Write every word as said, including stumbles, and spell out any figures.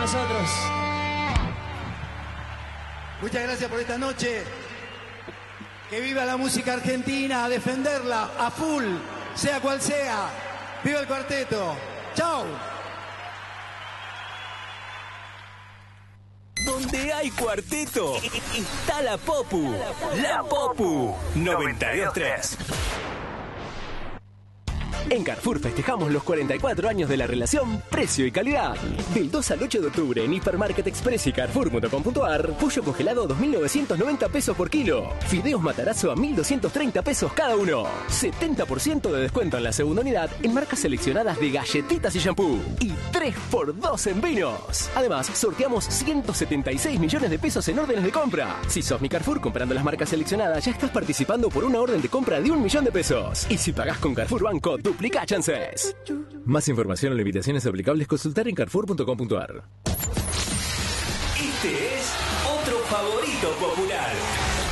nosotros. Muchas gracias por esta noche. Que viva la música argentina, a defenderla a full, sea cual sea. Viva el cuarteto. Chau. Donde hay cuarteto, está la Popu. La Popu noventa y dos tres. En Carrefour festejamos los cuarenta y cuatro años de la relación precio y calidad. Del dos al ocho de octubre en Hipermarket Express y Carrefour punto com punto ar, pollo congelado dos mil novecientos noventa pesos por kilo. Fideos Matarazzo a mil doscientos treinta pesos cada uno. setenta por ciento de descuento en la segunda unidad en marcas seleccionadas de galletitas y shampoo. Y tres por dos en vinos. Además, sorteamos ciento setenta y seis millones de pesos en órdenes de compra. Si sos mi Carrefour comprando las marcas seleccionadas, ya estás participando por una orden de compra de un millón de pesos. Y si pagás con Carrefour Banco, duplica chances. Más información o limitaciones aplicables, consultar en Carrefour punto com punto ar. Este es otro favorito popular.